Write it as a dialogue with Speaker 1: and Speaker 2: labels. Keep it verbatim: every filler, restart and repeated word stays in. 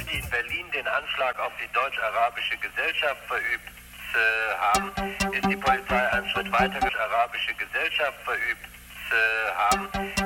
Speaker 1: die in Berlin den Anschlag auf die deutsch-arabische Gesellschaft verübt äh, haben, ist die Polizei einen Schritt weiter. Die arabische Gesellschaft verübt äh, haben.